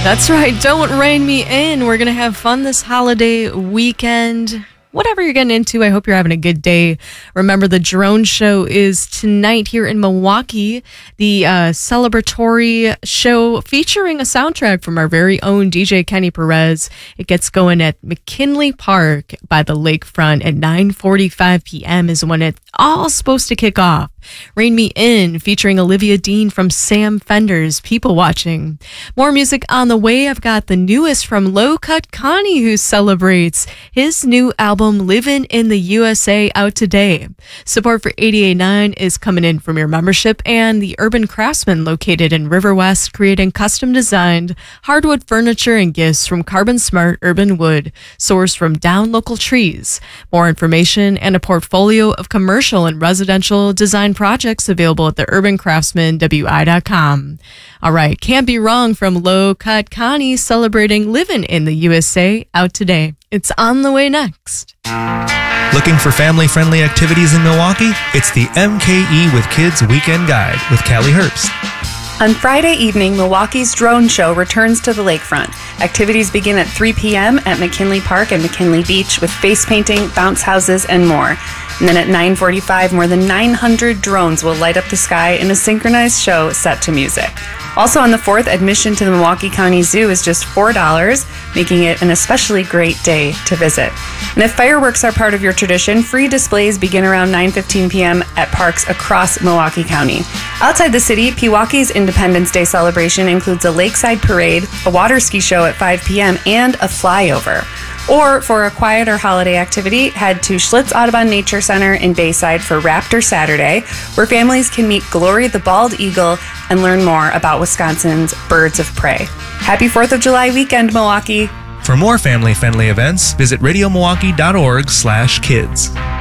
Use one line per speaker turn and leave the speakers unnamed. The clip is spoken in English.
That's right. Don't rein me in. We're going to have fun this holiday weekend. Whatever you're getting into, I hope you're having a good day. Remember, the drone show is tonight here in Milwaukee. The celebratory show featuring a soundtrack from our very own DJ Kenny Perez. It gets going at McKinley Park by the lakefront at 9:45 p.m. is when it's all supposed to kick off. Rein Me In, featuring Olivia Dean from Sam Fender's People Watching. More music on the way. I've got the newest from Low Cut Connie, who celebrates his new album, Livin' in the USA, out today. Support for 88.9 is coming in from your membership, and the Urban Craftsman, located in River West, creating custom-designed hardwood furniture and gifts from Carbon Smart Urban Wood, sourced from down local trees. More information and a portfolio of commercial and residential design projects available at the urbancraftsmanwi.com. All right, Can't Be Wrong from Low Cut Connie, celebrating Living in the USA, out today. It's on the way next.
Looking for family-friendly activities in Milwaukee? It's the MKE with Kids Weekend Guide with Callie Herbst.
On Friday evening, Milwaukee's drone show returns to the lakefront. Activities begin at 3 p.m. at McKinley Park and McKinley Beach with face painting, bounce houses, and more. And then at 9:45, more than 900 drones will light up the sky in a synchronized show set to music. Also on the 4th, admission to the Milwaukee County Zoo is just $4, making it an especially great day to visit. And if fireworks are part of your tradition, free displays begin around 9:15 p.m. at parks across Milwaukee County. Outside the city, Pewaukee's Independence Day celebration includes a lakeside parade, a water ski show at 5 p.m., and a flyover. Or for a quieter holiday activity, head to Schlitz Audubon Nature Center in Bayside for Raptor Saturday, where families can meet Glory the Bald Eagle and learn more about Wisconsin's birds of prey. Happy 4th of July weekend, Milwaukee!
For more family-friendly events, visit radiomilwaukee.org/kids.